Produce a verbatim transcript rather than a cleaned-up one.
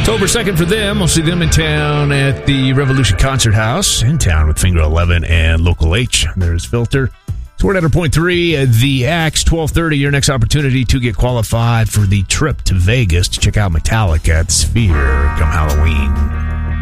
October second for them. We'll see them in town at the Revolution Concert House. In town with Finger eleven and Local H. There's Filter. Sword one hundred point three, the Axe, twelve thirty. Your next opportunity to get qualified for the trip to Vegas to check out Metallica at Sphere come Halloween.